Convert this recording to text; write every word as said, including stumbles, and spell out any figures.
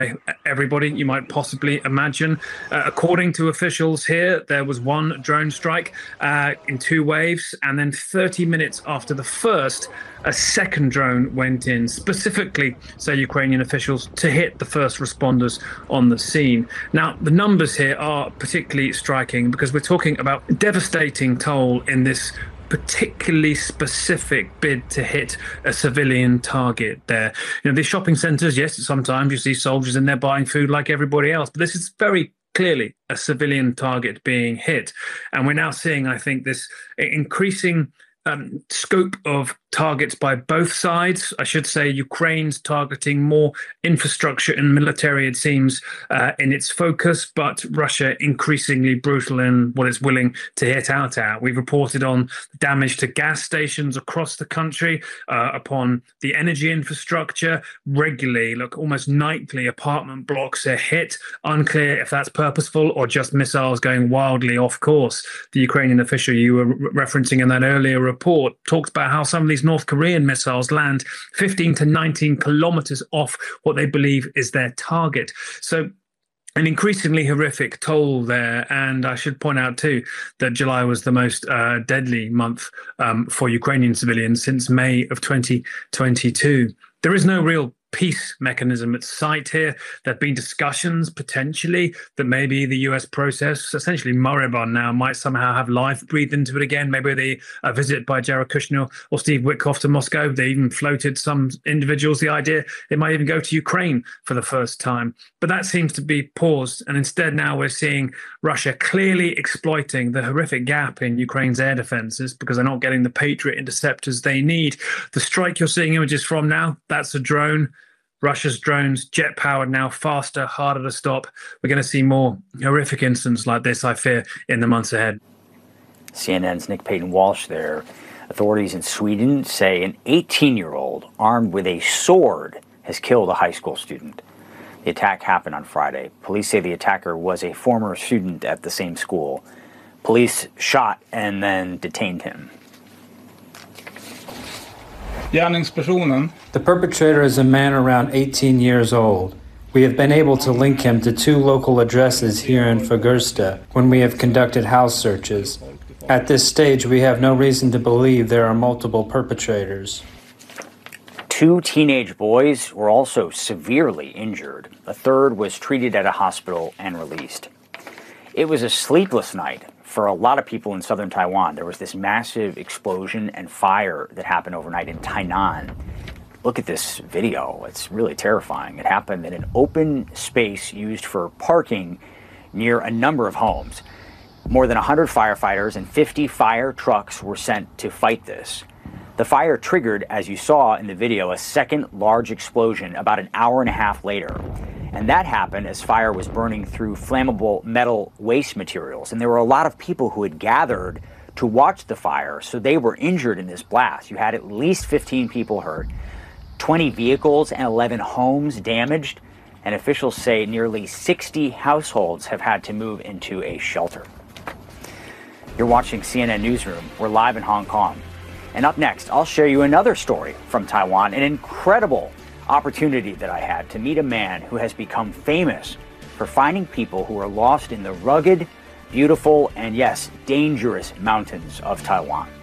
everybody you might possibly imagine. Uh, according to officials here, there was one drone strike uh, in two waves, and then thirty minutes after the first, a second drone went in, specifically, say Ukrainian officials, to hit the first responders on the scene. Now, the numbers here are particularly striking because we're talking about devastating toll in this particularly specific bid to hit a civilian target there. You know, these shopping centres, yes, sometimes you see soldiers in there buying food like everybody else, but this is very clearly a civilian target being hit. And we're now seeing, I think, this increasing um, scope of targets by both sides. I should say Ukraine's targeting more infrastructure and military, it seems, uh, in its focus, but Russia increasingly brutal in what it's willing to hit out at. We've reported on damage to gas stations across the country, uh, upon the energy infrastructure. Regularly, look, almost nightly, apartment blocks are hit. Unclear if that's purposeful or just missiles going wildly off course. The Ukrainian official you were re- referencing in that earlier report talked about how some of these North Korean missiles land fifteen to nineteen kilometers off what they believe is their target. So an increasingly horrific toll there. And I should point out, too, that July was the most uh, deadly month um, for Ukrainian civilians since May of twenty twenty-two. There is no real peace mechanism at sight here. There have been discussions potentially that maybe the U S process, essentially moribund now, might somehow have life breathed into it again. Maybe the a visit by Jared Kushner or Steve Witkoff to Moscow. They even floated, some individuals, the idea it might even go to Ukraine for the first time. But that seems to be paused. And instead now we're seeing Russia clearly exploiting the horrific gap in Ukraine's air defenses because they're not getting the Patriot interceptors they need. The strike you're seeing images from now, that's a drone. Russia's drones, jet-powered now, faster, harder to stop. We're going to see more horrific incidents like this, I fear, in the months ahead. C N N's Nick Payton-Walsh there. Authorities in Sweden say an eighteen-year-old armed with a sword has killed a high school student. The attack happened on Friday. Police say the attacker was a former student at the same school. Police shot and then detained him. The perpetrator is a man around eighteen years old. We have been able to link him to two local addresses here in Fagersta when we have conducted house searches. At this stage, we have no reason to believe there are multiple perpetrators. Two teenage boys were also severely injured. A third was treated at a hospital and released. It was a sleepless night for a lot of people in southern Taiwan. There was this massive explosion and fire that happened overnight in Tainan. Look at this video. It's really terrifying. It happened in an open space used for parking near a number of homes. More than one hundred firefighters and fifty fire trucks were sent to fight this. The fire triggered, as you saw in the video, a second large explosion about an hour and a half later. And that happened as fire was burning through flammable metal waste materials. And there were a lot of people who had gathered to watch the fire, so they were injured in this blast. You had at least fifteen people hurt, twenty vehicles and eleven homes damaged, and officials say nearly sixty households have had to move into a shelter. You're watching C N N Newsroom. We're live in Hong Kong. And up next, I'll share you another story from Taiwan, an incredible opportunity that I had to meet a man who has become famous for finding people who are lost in the rugged, beautiful, and yes, dangerous mountains of Taiwan.